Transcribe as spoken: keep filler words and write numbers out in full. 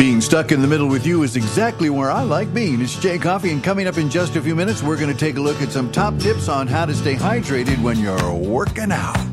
Being stuck in the middle with you is exactly where I like being. It's Jay Coffee, and coming up in just a few minutes, we're going to take a look at some top tips on how to stay hydrated when you're working out.